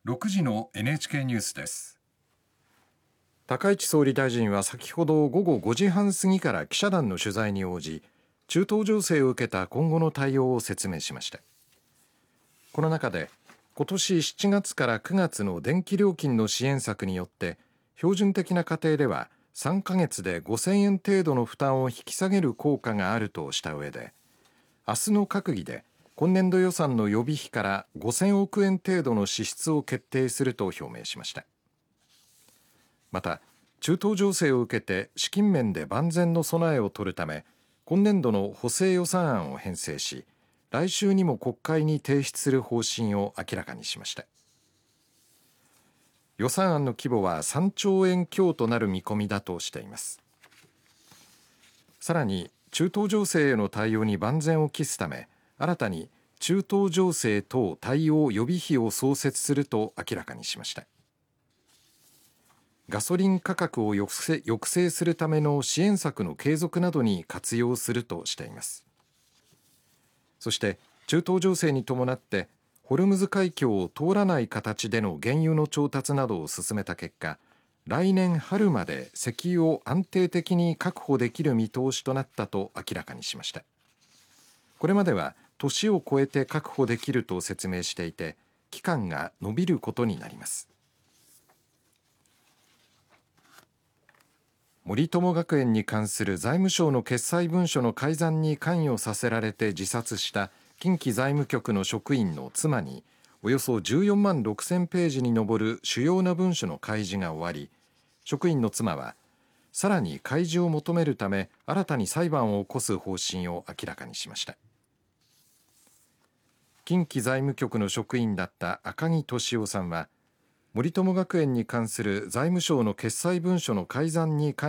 6時の NHK ニュースです。 高市総理大臣は先ほど午後5時半過ぎから記者団の取材に応じ、中東情勢を受けた今後の対応を説明しました。この中で、今年7月から9月の電気料金の支援策によって標準的な家庭では3ヶ月で5000円程度の負担を引き下げる効果があるとした上で、明日の閣議で今年度予算の予備費から5000億円程度の支出を決定すると表明しました。また、中東情勢を受けて資金面で万全の備えを取るため、今年度の補正予算案を編成し、来週にも国会に提出する方針を明らかにしました。予算案の規模は3兆円強となる見込みだとしています。さらに、中東情勢への対応に万全を期すため、新たに中東情勢等対応予備費を創設すると明らかにしました。ガソリン価格を抑制するための支援策の継続などに活用するとしています。そして中東情勢に伴ってホルムズ海峡を通らない形での原油の調達などを進めた結果、来年春まで石油を安定的に確保できる見通しとなったと明らかにしました。これまでは年を超えて確保できると説明していて、期間が延びることになります。森友学園に関する財務省の決裁文書の改ざんに関与させられて自殺した近畿財務局の職員の妻におよそ14万6000ページに上る主要な文書の開示が終わり、職員の妻はさらに開示を求めるため新たに裁判を起こす方針を明らかにしました。近畿財務局の職員だった赤木俊夫さんは、森友学園に関する財務省の決裁文書の改ざんに関